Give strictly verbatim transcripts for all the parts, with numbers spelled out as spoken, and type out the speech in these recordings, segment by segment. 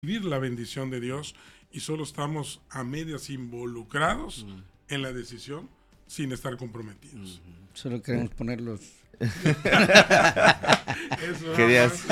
recibir la bendición de Dios y solo estamos a medias involucrados mm. en la decisión sin estar comprometidos. Mm-hmm. Solo queremos ponerlos. Eso querías.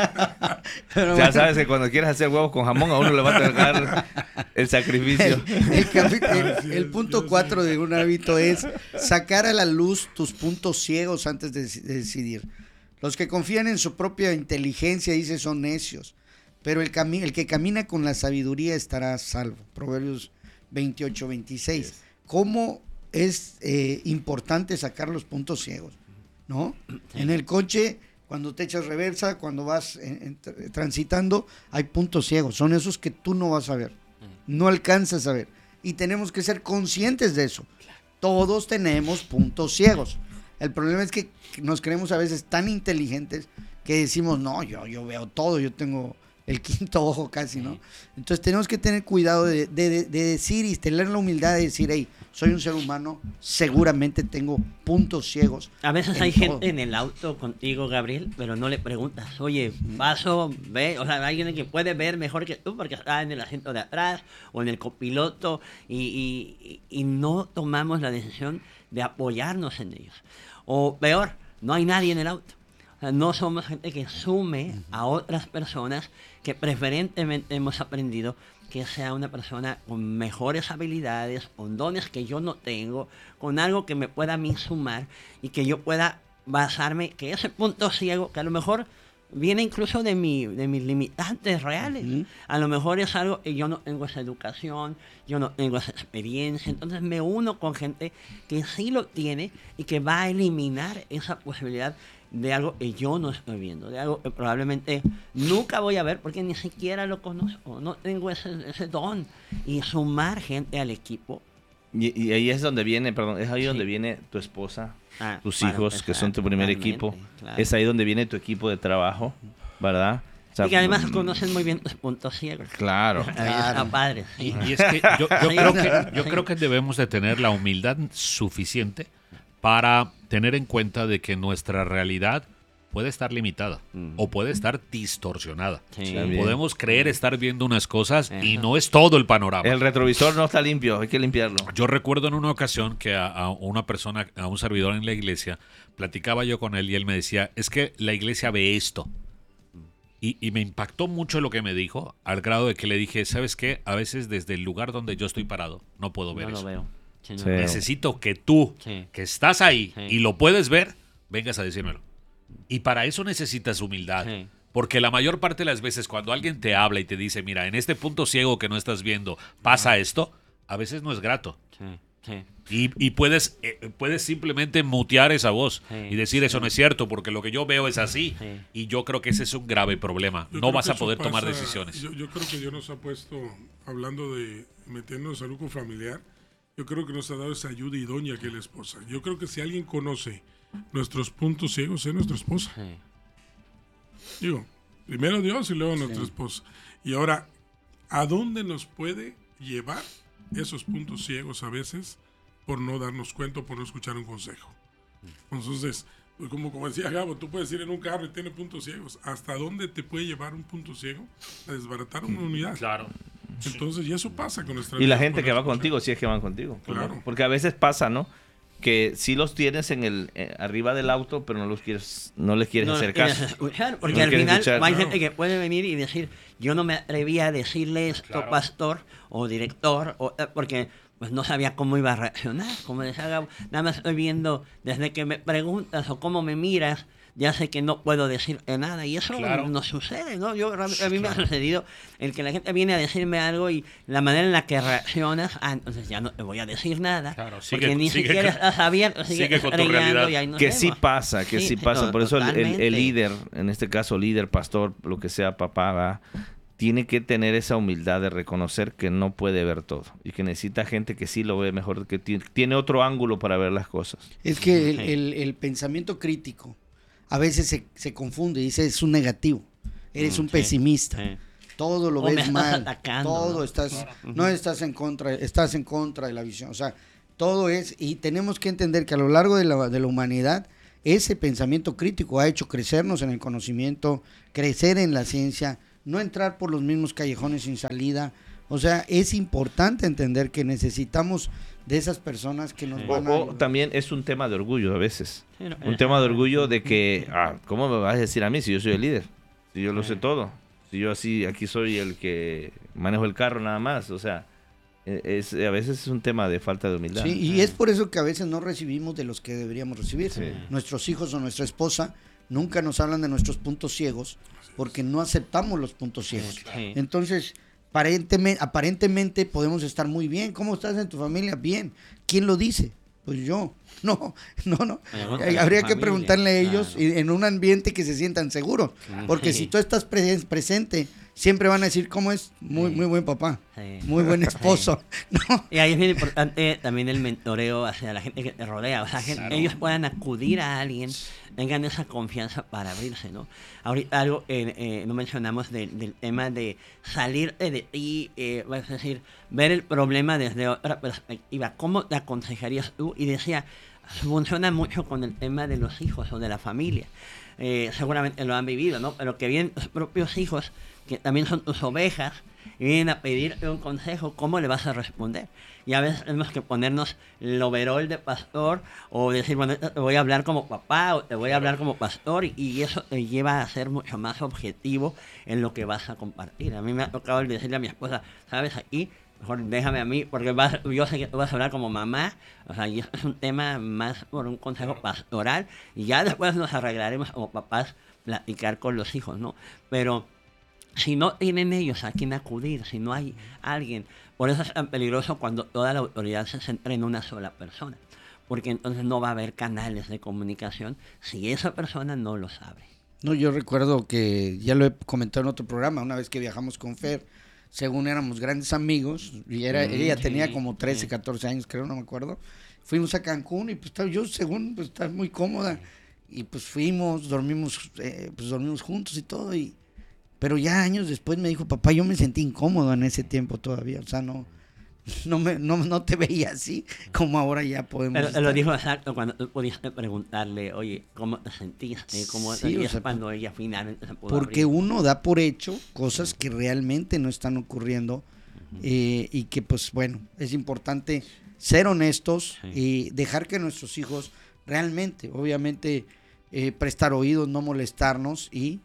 Ya sabes que cuando quieras hacer huevos con jamón, a uno le va a tocar el sacrificio. El, el, capi- el, el punto cuatro de un hábito es sacar a la luz tus puntos ciegos antes de, de decidir. Los que confían en su propia inteligencia, dice, son necios, pero el, cami- el que camina con la sabiduría estará salvo. Proverbios veintiocho veintiséis. Yes. ¿Cómo es eh, importante sacar los puntos ciegos? ¿No? Sí. En el coche, cuando te echas reversa, cuando vas en, en, transitando, hay puntos ciegos. Son esos que tú no vas a ver, no alcanzas a ver. Y tenemos que ser conscientes de eso. Todos tenemos puntos ciegos. El problema es que nos creemos a veces tan inteligentes que decimos, no, yo, yo veo todo, yo tengo el quinto ojo casi, ¿no? Entonces tenemos que tener cuidado de, de, de, de decir y tener la humildad de decir, hey, soy un ser humano, seguramente tengo puntos ciegos. A veces hay todo. Gente en el auto contigo, Gabriel, pero no le preguntas, oye, paso, ve, o sea, hay alguien que puede ver mejor que tú porque está en el asiento de atrás o en el copiloto y, y, y no tomamos la decisión de apoyarnos en ellos. O peor, no hay nadie en el auto. O sea, no somos gente que sume a otras personas que preferentemente hemos aprendido que sea una persona con mejores habilidades, con dones que yo no tengo, con algo que me pueda a mí sumar y que yo pueda basarme, que ese punto ciego, que a lo mejor viene incluso de, mi, de mis limitantes reales. Uh-huh. A lo mejor es algo que yo no tengo esa educación, yo no tengo esa experiencia, entonces me uno con gente que sí lo tiene y que va a eliminar esa posibilidad de algo que yo no estoy viendo, de algo que probablemente nunca voy a ver porque ni siquiera lo conozco, no tengo ese, ese don. Y sumar gente al equipo. Y, y ahí es donde viene, perdón, es ahí sí. donde viene tu esposa, ah, tus hijos, empezar, que son tu primer equipo. Claro. Es ahí donde viene tu equipo de trabajo, ¿verdad? O sea, y que además conocen muy bien tus puntos ciegos. Claro. claro. Padre, sí. Y, y es que yo, yo, creo que yo creo que debemos de tener la humildad suficiente para tener en cuenta de que nuestra realidad puede estar limitada mm. o puede estar distorsionada. Sí, podemos creer estar viendo unas cosas Ajá. y no es todo el panorama. El retrovisor no está limpio, hay que limpiarlo. Yo recuerdo en una ocasión que a, a una persona, a un servidor en la iglesia, platicaba yo con él y él me decía, es que la iglesia ve esto. Y, y me impactó mucho lo que me dijo, al grado de que le dije, ¿sabes qué? A veces desde el lugar donde yo estoy parado no puedo ver no eso. Lo veo. Sí, no. Sí. Necesito que tú, sí. que estás ahí sí. y lo puedes ver, vengas a decírmelo. Y para eso necesitas humildad. Sí. Porque la mayor parte de las veces cuando alguien te habla y te dice, mira, en este punto ciego que no estás viendo, pasa esto, a veces no es grato. Sí. Sí. Y, y puedes, eh, puedes simplemente mutear esa voz sí. y decir, eso sí. no es cierto, porque lo que yo veo es así. Sí. Y yo creo que ese es un grave problema. Yo no vas a poder pasa, tomar decisiones. Yo, yo creo que Dios nos ha puesto, hablando de metiéndonos al grupo familiar, yo creo que nos ha dado esa ayuda idónea que es la esposa. Yo creo que si alguien conoce nuestros puntos ciegos, es nuestra esposa. Sí. Digo, primero Dios y luego sí. nuestra esposa. Y ahora, ¿a dónde nos puede llevar esos puntos ciegos a veces por no darnos cuenta o por no escuchar un consejo? Entonces, pues como, como decía Gabo, tú puedes ir en un carro y tiene puntos ciegos. ¿Hasta dónde te puede llevar un punto ciego a desbaratar una unidad? Claro. Entonces, y eso pasa con nuestra vida. Y la gente que va contigo, si es que van contigo. Claro. Porque a veces pasa, ¿no? Que sí los tienes en el eh, arriba del auto, pero no los quieres, no les quieres no hacer caso. Escuchar, porque no al final escuchar, hay claro. gente que puede venir y decir, yo no me atrevía a decirle esto, claro. pastor o director, o, porque pues no sabía cómo iba a reaccionar. Como decía Gabo, nada más estoy viendo desde que me preguntas o cómo me miras, ya sé que no puedo decirte nada. Y eso claro. no sucede, ¿no? Yo, a mí claro. me ha sucedido el que la gente viene a decirme algo y la manera en la que reaccionas, ah, entonces ya no te voy a decir nada. Claro, sigue, porque ni sigue, siquiera estás abierto, sigue, sigue con tu realidad. Y ahí nos que vemos. sí pasa, que sí, sí pasa. No, Por eso el, el, el líder, en este caso líder, pastor, lo que sea, papá, ¿va? tiene que tener esa humildad de reconocer que no puede ver todo y que necesita gente que sí lo ve mejor, que t- tiene otro ángulo para ver las cosas. Es que el, el, el pensamiento crítico a veces se, se confunde y dice es un negativo, eres sí, un pesimista, sí. todo lo o ves mal, atacando, todo ¿no? estás, claro. no estás en contra, estás en contra de la visión, o sea, todo es, y tenemos que entender que a lo largo de la, de la humanidad ese pensamiento crítico ha hecho crecernos en el conocimiento, crecer en la ciencia, no entrar por los mismos callejones sin salida. O sea, es importante entender que necesitamos de esas personas que nos sí. van a... O, o también es un tema de orgullo a veces. Sí, no, un tema de orgullo de que, ah, ¿cómo me vas a decir a mí si yo soy el líder? Si yo lo sé todo. Si yo así, aquí soy el que manejo el carro nada más. O sea, es, a veces es un tema de falta de humildad. Sí, y es por eso que a veces no recibimos de los que deberíamos recibir. Sí. Nuestros hijos o nuestra esposa nunca nos hablan de nuestros puntos ciegos porque no aceptamos los puntos ciegos. Sí. Entonces... Aparentemente, aparentemente podemos estar muy bien. ¿Cómo estás en tu familia? Bien. ¿Quién lo dice? Pues yo. No, no, no. Habría que preguntarle a ellos claro. en un ambiente que se sientan seguros. Porque si tú estás pre presente, siempre van a decir cómo es muy, muy buen papá, sí. muy buen esposo. Sí. ¿No? Y ahí es bien importante también el mentoreo hacia la gente que te rodea. O sea, que claro. ellos puedan acudir a alguien, tengan esa confianza para abrirse, ¿no? Ahorita algo eh, eh, no mencionamos de, del tema de salir de ti, eh, es decir, ver el problema desde otra perspectiva. ¿Cómo te aconsejarías tú? Y decía, funciona mucho con el tema de los hijos o de la familia. Eh, seguramente lo han vivido, ¿no? Pero que vienen tus propios hijos, que también son tus ovejas, y vienen a pedirte un consejo, ¿cómo le vas a responder? Y a veces tenemos que ponernos el overol de pastor, o decir, bueno, te voy a hablar como papá, o te voy a hablar como pastor, y, y eso te lleva a ser mucho más objetivo en lo que vas a compartir. A mí me ha tocado decirle a mi esposa, ¿sabes? Aquí, mejor déjame a mí, porque vas, yo sé que tú vas a hablar como mamá, o sea, y eso es un tema más por un consejo pastoral, y ya después nos arreglaremos como papás, platicar con los hijos, ¿no? Pero si no tienen ellos a quien acudir, si no hay alguien, por eso es tan peligroso cuando toda la autoridad se centra en una sola persona, porque entonces no va a haber canales de comunicación si esa persona no los abre. No, yo recuerdo que ya lo he comentado en otro programa, una vez que viajamos con Fer, según éramos grandes amigos, y era, mm, ella sí, tenía como trece, catorce años, creo, no me acuerdo. Fuimos a Cancún y pues yo, según, pues estaba muy cómoda. Y pues fuimos, dormimos, eh, pues dormimos juntos y todo. Y, pero ya años después me dijo, papá, yo me sentí incómodo en ese tiempo todavía. O sea, no, no, me, no, no te veía así como ahora ya podemos. Pero estar. Lo dijo exacto cuando tú pudiste preguntarle, oye, ¿cómo te sentiste? ¿Cómo te sí, o sea, cuando ella finalmente se pudo porque abrir? Uno da por hecho cosas que realmente no están ocurriendo. Uh-huh. eh, y que pues bueno, es importante ser honestos sí. y dejar que nuestros hijos realmente, obviamente, eh, prestar oídos, no molestarnos y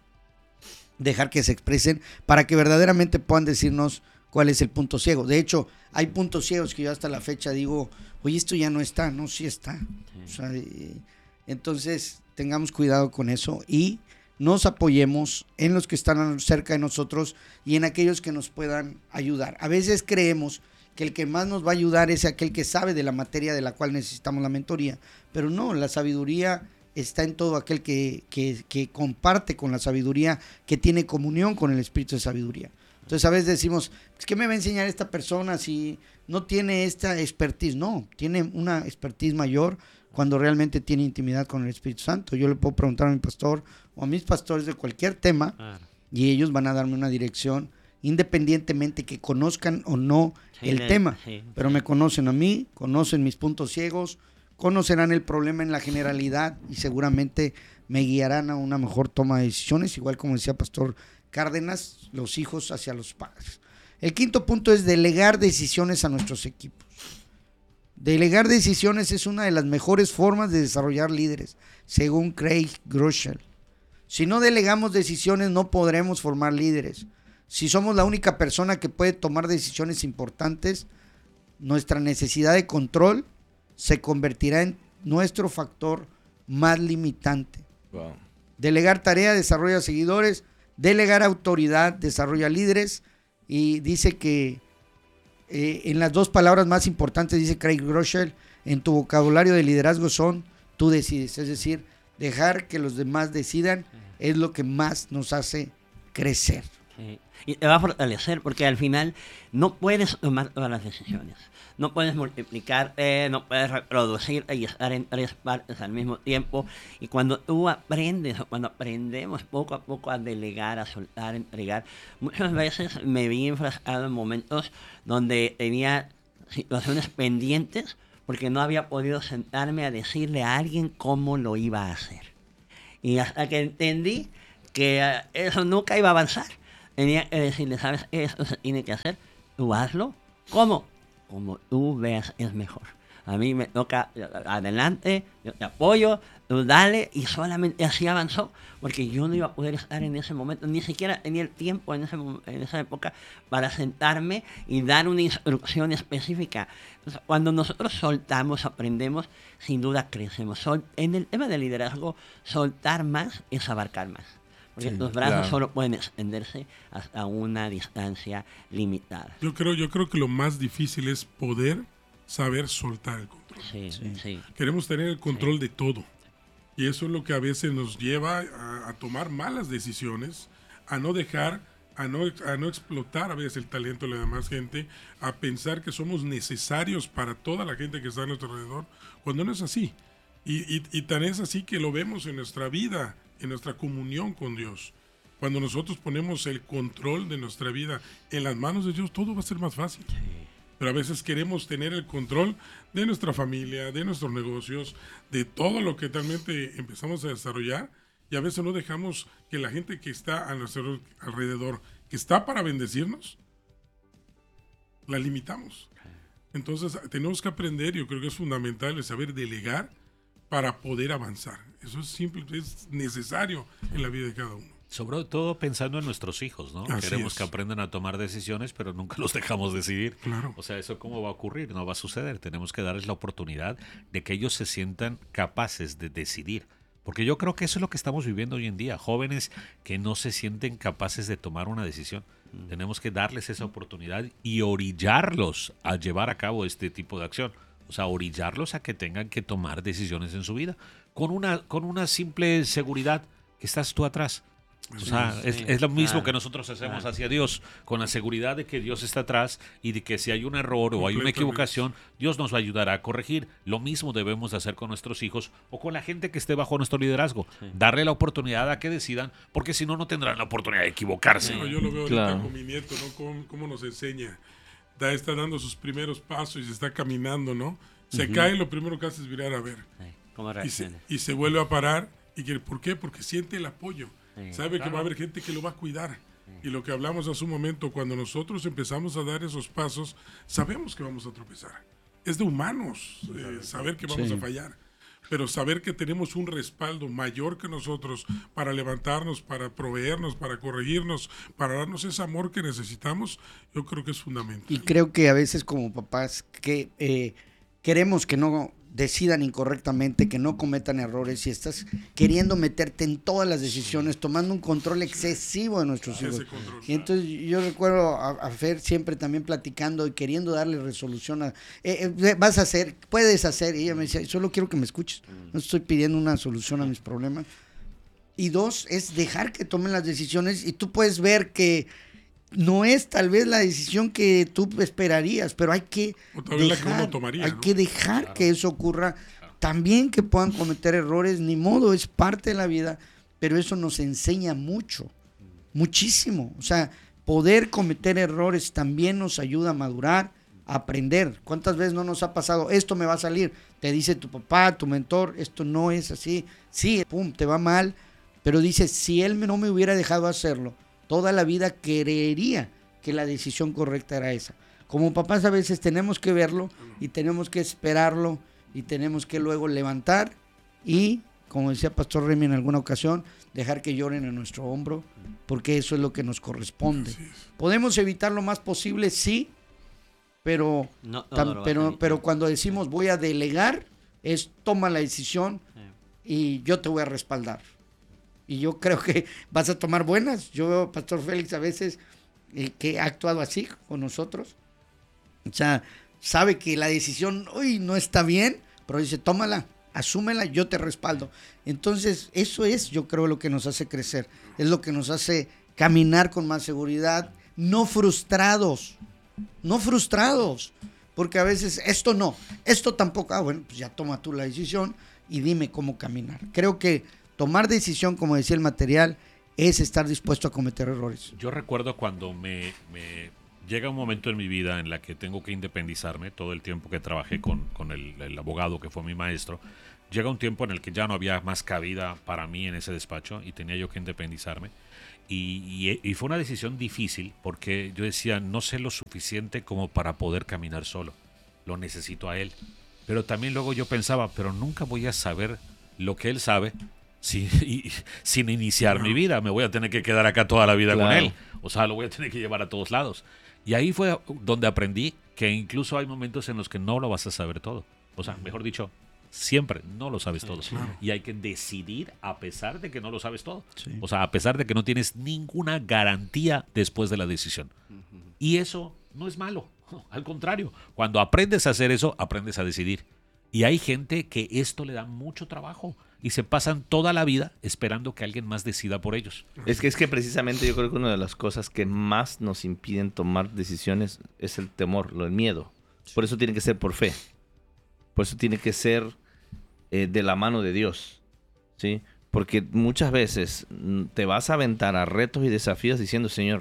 dejar que se expresen para que verdaderamente puedan decirnos cuál es el punto ciego. De hecho, hay puntos ciegos que yo hasta la fecha digo, oye, esto ya no está, no, sí está. Sí. O sea, eh, entonces, tengamos cuidado con eso y nos apoyemos en los que están cerca de nosotros y en aquellos que nos puedan ayudar. A veces creemos que el que más nos va a ayudar es aquel que sabe de la materia de la cual necesitamos la mentoría, pero no, la sabiduría está en todo aquel que, que, que comparte con la sabiduría, que tiene comunión con el espíritu de sabiduría. Entonces a veces decimos, ¿qué me va a enseñar esta persona si no tiene esta expertise? No, tiene una expertise mayor cuando realmente tiene intimidad con el Espíritu Santo. Yo le puedo preguntar a mi pastor o a mis pastores de cualquier tema claro. y ellos van a darme una dirección independientemente que conozcan o no sí, el le, tema, sí, pero sí. me conocen a mí, conocen mis puntos ciegos, conocerán el problema en la generalidad y seguramente me guiarán a una mejor toma de decisiones, igual como decía Pastor Cárdenas, los hijos hacia los padres. El quinto punto es delegar decisiones a nuestros equipos. Delegar decisiones es una de las mejores formas de desarrollar líderes, según Craig Groeschel. Si no delegamos decisiones, no podremos formar líderes. Si somos la única persona que puede tomar decisiones importantes, nuestra necesidad de control se convertirá en nuestro factor más limitante. Wow. Delegar tarea desarrolla seguidores, delegar autoridad desarrolla líderes, y dice que eh, en las dos palabras más importantes, dice Craig Groeschel, en tu vocabulario de liderazgo son tú decides, es decir, dejar que los demás decidan es lo que más nos hace crecer. Sí. Y te va a fortalecer porque al final no puedes tomar todas las decisiones, no puedes multiplicarte, no puedes reproducirte y estar en tres partes al mismo tiempo. Y cuando tú aprendes, o cuando aprendemos poco a poco a delegar, a soltar, a entregar, muchas veces me vi enfrascado en momentos donde tenía situaciones pendientes porque no había podido sentarme a decirle a alguien cómo lo iba a hacer. Y hasta que entendí que eso nunca iba a avanzar. tenía que decirle, ¿sabes? Esto se tiene que hacer, tú hazlo. ¿Cómo? Como tú veas es mejor. A mí me toca adelante, yo te apoyo, tú dale, y solamente así avanzó, porque yo no iba a poder estar en ese momento, ni siquiera tenía el tiempo en, ese, en esa época para sentarme y dar una instrucción específica. Entonces, cuando nosotros soltamos, aprendemos, sin duda crecemos. Sol, en el tema del liderazgo, soltar más es abarcar más. Porque sí, los brazos claro. solo pueden extenderse hasta una distancia limitada. Yo creo, yo creo que lo más difícil es poder saber soltar el control. Sí, sí. Sí. Queremos tener el control sí. de todo. Y eso es lo que a veces nos lleva a, a tomar malas decisiones, a no dejar, a no, a no explotar a veces el talento de la demás gente, a pensar que somos necesarios para toda la gente que está a nuestro alrededor, cuando no es así. Y, y, y tan es así que lo vemos en nuestra vida, en nuestra comunión con Dios. Cuando nosotros ponemos el control de nuestra vida en las manos de Dios, todo va a ser más fácil. Sí. Pero a veces queremos tener el control de nuestra familia, de nuestros negocios, de todo lo que realmente empezamos a desarrollar, y a veces no dejamos que la gente que está a nuestro alrededor, que está para bendecirnos, la limitamos. Entonces tenemos que aprender, yo creo que es fundamental el saber delegar para poder avanzar. Eso es simple, es necesario en la vida de cada uno. Sobre todo pensando en nuestros hijos, ¿no? Así Queremos es. que aprendan a tomar decisiones, pero nunca los dejamos decidir. Claro. O sea, ¿eso cómo va a ocurrir? No va a suceder. Tenemos que darles la oportunidad de que ellos se sientan capaces de decidir. Porque yo creo que eso es lo que estamos viviendo hoy en día. Jóvenes que no se sienten capaces de tomar una decisión. Mm. Tenemos que darles esa oportunidad y orillarlos a llevar a cabo este tipo de acción. O sea, orillarlos a que tengan que tomar decisiones en su vida. Con una, con una simple seguridad que estás tú atrás. O sea, sí, es, es lo mismo claro, que nosotros hacemos claro. hacia Dios, con la seguridad de que Dios está atrás y de que si hay un error o hay una equivocación, Dios nos va a ayudar a corregir. Lo mismo debemos hacer con nuestros hijos o con la gente que esté bajo nuestro liderazgo. Sí. Darle la oportunidad a que decidan, porque si no, no tendrán la oportunidad de equivocarse. Bueno, yo lo veo claro. ahorita con mi nieto, ¿no? Cómo, cómo nos enseña. Da, está dando sus primeros pasos y se está caminando, ¿no? Se uh-huh. cae, lo primero que hace es virar a ver. Sí. ¿Cómo y, se, y se vuelve a parar. ¿Y que, por qué? Porque siente el apoyo. Sí, sabe claro. que va a haber gente que lo va a cuidar. Sí. Y lo que hablamos hace un momento, cuando nosotros empezamos a dar esos pasos, sabemos que vamos a tropezar. Es de humanos eh, saber que vamos sí. a fallar. Pero saber que tenemos un respaldo mayor que nosotros para levantarnos, para proveernos, para corregirnos, para darnos ese amor que necesitamos, yo creo que es fundamental. Y creo que a veces como papás que eh, queremos que no decidan incorrectamente, que no cometan errores, y estás queriendo meterte en todas las decisiones, tomando un control excesivo de nuestros hijos. Control, y entonces yo recuerdo a, a Fer siempre también platicando y queriendo darle resolución a, eh, eh, vas a hacer, puedes hacer, y ella me decía, solo quiero que me escuches, no estoy pidiendo una solución a mis problemas. Y dos, es dejar que tomen las decisiones, y tú puedes ver que no es tal vez la decisión que tú esperarías, pero hay que dejar, tomaría, hay ¿no? que, dejar claro. que eso ocurra. Claro. También que puedan cometer errores, ni modo, es parte de la vida, pero eso nos enseña mucho, muchísimo. O sea, poder cometer errores también nos ayuda a madurar, a aprender. ¿Cuántas veces no nos ha pasado? Esto me va a salir, te dice tu papá, tu mentor, esto no es así. Sí, pum, te va mal, pero dice, si él no me hubiera dejado hacerlo, toda la vida creería que la decisión correcta era esa. Como papás a veces tenemos que verlo y tenemos que esperarlo y tenemos que luego levantar y, como decía Pastor Remy en alguna ocasión, dejar que lloren en nuestro hombro, porque eso es lo que nos corresponde. ¿Podemos evitar lo más posible? Sí, pero, no, tam, pero, pero cuando decimos voy a delegar, es toma la decisión y yo te voy a respaldar. Y yo creo que vas a tomar buenas. Yo veo a Pastor Félix a veces eh, que ha actuado así con nosotros. O sea, sabe que la decisión uy, no está bien, pero dice, tómala, asúmela, yo te respaldo. Entonces, eso es, yo creo, lo que nos hace crecer. Es lo que nos hace caminar con más seguridad, no frustrados, no frustrados. Porque a veces, esto no, esto tampoco. Ah, bueno, pues ya toma tú la decisión y dime cómo caminar. Creo que tomar decisión, como decía el material, es estar dispuesto a cometer errores. Yo recuerdo cuando me, me, llega un momento en mi vida en la que tengo que independizarme. Todo el tiempo que trabajé con, con el, el abogado que fue mi maestro, llega un tiempo en el que ya no había más cabida para mí en ese despacho y tenía yo que independizarme. Y, y, y fue una decisión difícil porque yo decía, no sé lo suficiente como para poder caminar solo. Lo necesito a él. Pero también luego yo pensaba, pero nunca voy a saber lo que él sabe sin, y, sin iniciar no. mi vida. Me voy a tener que quedar acá toda la vida claro. con él. O sea, lo voy a tener que llevar a todos lados. Y ahí fue donde aprendí que incluso hay momentos en los que no lo vas a saber todo. O sea, mejor dicho, siempre no lo sabes todo. Sí, claro. Y hay que decidir a pesar de que no lo sabes todo. Sí. O sea, a pesar de que no tienes ninguna garantía después de la decisión. Uh-huh. Y eso no es malo. Al contrario, cuando aprendes a hacer eso, aprendes a decidir. Y hay gente que esto le da mucho trabajo y se pasan toda la vida esperando que alguien más decida por ellos. Es que es que precisamente yo creo que una de las cosas que más nos impiden tomar decisiones es el temor, el miedo. Por eso tiene que ser por fe. Por eso tiene que ser eh, de la mano de Dios, ¿sí? Porque muchas veces te vas a aventar a retos y desafíos diciendo, Señor,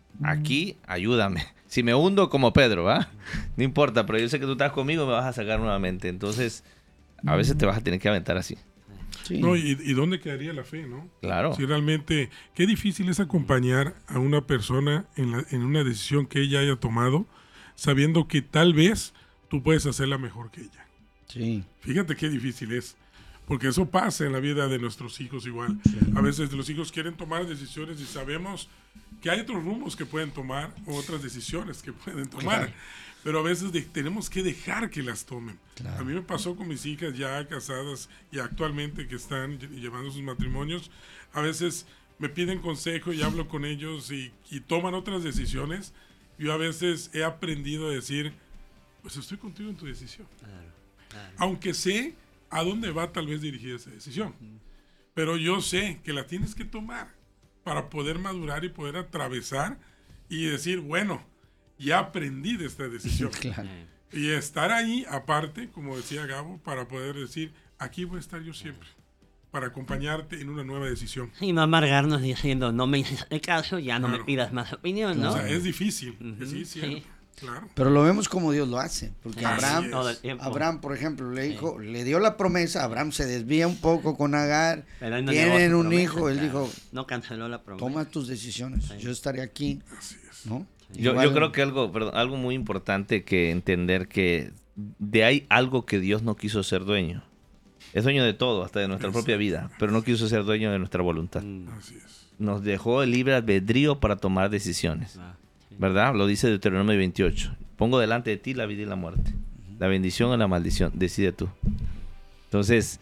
aquí ayúdame. Si me hundo como Pedro, ¿va? No importa, pero yo sé que tú estás conmigo, me vas a sacar nuevamente. Entonces, a veces te vas a tener que aventar así. Sí. No, y, y dónde quedaría la fe, ¿no? Claro. Si realmente, qué difícil es acompañar a una persona en, la, en una decisión que ella haya tomado, sabiendo que tal vez tú puedes hacerla mejor que ella. Sí. Fíjate qué difícil es. Porque eso pasa en la vida de nuestros hijos igual. Sí. A veces los hijos quieren tomar decisiones y sabemos que hay otros rumbos que pueden tomar o otras decisiones que pueden tomar. Claro. Pero a veces de, tenemos que dejar que las tomen. Claro. A mí me pasó con mis hijas ya casadas y actualmente que están llevando sus matrimonios. A veces me piden consejo y hablo con ellos y, y toman otras decisiones. Yo a veces he aprendido a decir, pues estoy contigo en tu decisión. Claro. Claro. Aunque sé a dónde va tal vez dirigida esa decisión. Pero yo sé que la tienes que tomar para poder madurar y poder atravesar y decir, bueno, ya aprendí de esta decisión. Claro. Y estar ahí, aparte, como decía Gabo, para poder decir, aquí voy a estar yo siempre, para acompañarte en una nueva decisión. Y no amargarnos diciendo, no me hiciste caso, ya no claro. me pidas más opinión, ¿no? O sea, es difícil, uh-huh. sí, sí. Claro. Pero lo vemos como Dios lo hace, porque Abraham, Abraham, por ejemplo, le dijo, sí. le dio la promesa, Abraham se desvía un poco con Agar, no tienen un promesa, hijo, él claro. dijo, no canceló la promesa. Toma tus decisiones, sí. yo estaré aquí, Así es. ¿no? Yo, Igual, yo creo que algo, perdón, algo muy importante que entender que de ahí algo que Dios no quiso ser dueño. Es dueño de todo, hasta de nuestra Así propia vida, pero no quiso ser dueño de nuestra voluntad. Así es. Nos dejó el libre albedrío para tomar decisiones. Ah. ¿Verdad? Lo dice Deuteronomio veintiocho. Pongo delante de ti la vida y la muerte. Uh-huh. La bendición o la maldición. Decide tú. Entonces,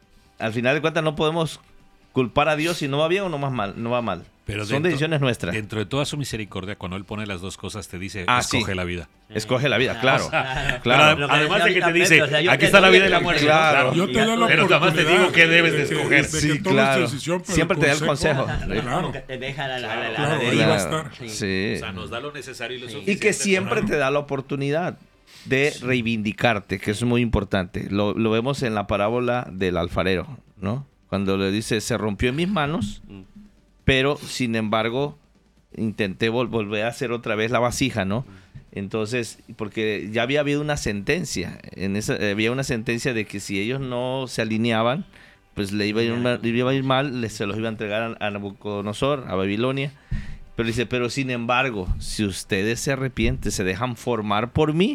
al final de cuentas no podemos culpar a Dios si no va bien o no, más mal, no va mal. Pero Son dentro, decisiones nuestras. Dentro de toda su misericordia, cuando Él pone las dos cosas, te dice, ah, escoge sí. la vida. Sí. Escoge la vida, claro. claro. claro. Además de que te dice, aquí está la vida y la muerte. Claro. Yo te doy la pero jamás te digo qué debes de escoger. De, de sí, claro. Decisión, siempre te da el consejo. Claro. Te deja la, la, la, la, claro, la ahí va a estar. Sí. sí. O sea, nos da lo necesario y lo suficiente. Y que siempre te da la oportunidad de reivindicarte, que es muy importante. Lo, lo vemos en la parábola del alfarero, ¿no? Cuando le dice, se rompió en mis manos, pero sin embargo intenté vol- volver a hacer otra vez la vasija, ¿no? Entonces, porque ya había habido una sentencia, en esa, había una sentencia de que si ellos no se alineaban, pues le iba a ir, mal, le iba a ir mal, les, se los iba a entregar a, a Nabucodonosor, a Babilonia. Pero dice, pero sin embargo, si ustedes se arrepienten, se dejan formar por mí,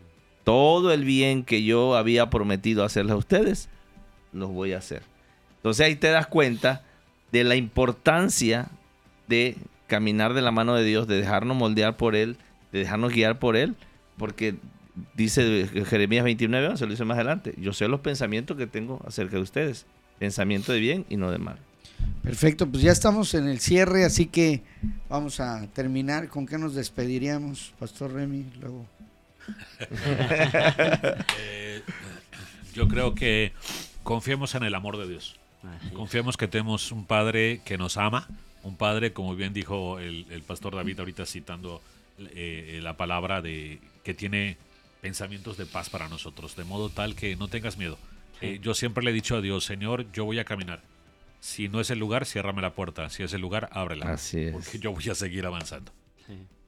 todo el bien que yo había prometido hacerles a ustedes, los voy a hacer. Entonces ahí te das cuenta de la importancia de caminar de la mano de Dios, de dejarnos moldear por Él, de dejarnos guiar por Él, porque dice Jeremías veintinueve, se lo dice más adelante, yo sé los pensamientos que tengo acerca de ustedes, pensamiento de bien y no de mal. Perfecto, pues ya estamos en el cierre, así que vamos a terminar. ¿Con qué nos despediríamos, Pastor Remy? Luego. eh, yo creo que confiemos en el amor de Dios. Confiemos que tenemos un Padre que nos ama, un Padre, como bien dijo el, el Pastor David ahorita citando eh, la palabra, de que tiene pensamientos de paz para nosotros, de modo tal que no tengas miedo. Eh, yo siempre le he dicho a Dios, Señor, yo voy a caminar. Si no es el lugar, ciérrame la puerta. Si es el lugar, ábrela. Así es. Porque yo voy a seguir avanzando. Sí.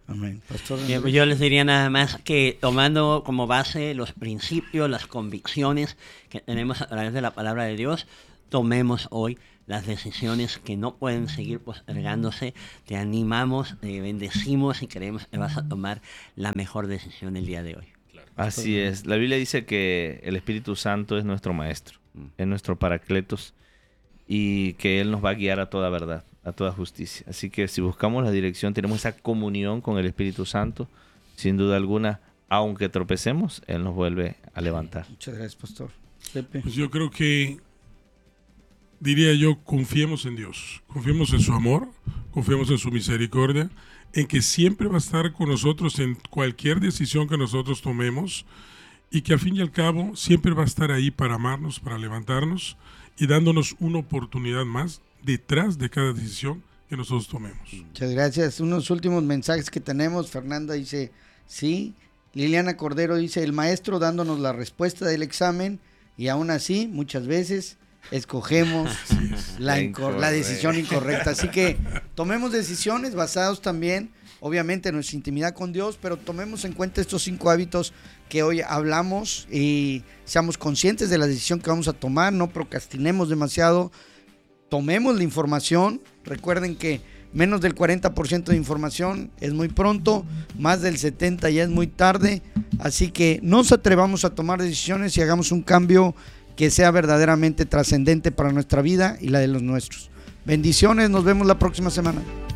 Amén. Pastor, Bien, yo les diría nada más que tomando como base los principios, las convicciones que tenemos a través de la palabra de Dios, tomemos hoy las decisiones que no pueden seguir postergándose. Te animamos, te bendecimos y creemos que vas a tomar la mejor decisión el día de hoy. Así es. La Biblia dice que el Espíritu Santo es nuestro maestro, es nuestro paracletos y que Él nos va a guiar a toda verdad, a toda justicia. Así que si buscamos la dirección, tenemos esa comunión con el Espíritu Santo, sin duda alguna, aunque tropecemos, Él nos vuelve a levantar. Muchas gracias, Pastor. Pepe. Pues yo creo que, diría yo, confiemos en Dios, confiemos en su amor, confiemos en su misericordia, en que siempre va a estar con nosotros en cualquier decisión que nosotros tomemos y que al fin y al cabo siempre va a estar ahí para amarnos, para levantarnos y dándonos una oportunidad más detrás de cada decisión que nosotros tomemos. Muchas gracias. Unos últimos mensajes que tenemos. Fernanda dice, sí. Liliana Cordero dice, el maestro dándonos la respuesta del examen y aún así, muchas veces escogemos la, incor- la decisión incorrecta. Así que tomemos decisiones basadas también, obviamente, en nuestra intimidad con Dios, pero tomemos en cuenta estos cinco hábitos que hoy hablamos y seamos conscientes de la decisión que vamos a tomar, no procrastinemos demasiado, tomemos la información. Recuerden que menos del cuarenta por ciento de información es muy pronto, más del setenta por ciento ya es muy tarde, así que no nos atrevamos a tomar decisiones y hagamos un cambio que sea verdaderamente trascendente para nuestra vida y la de los nuestros. Bendiciones, nos vemos la próxima semana.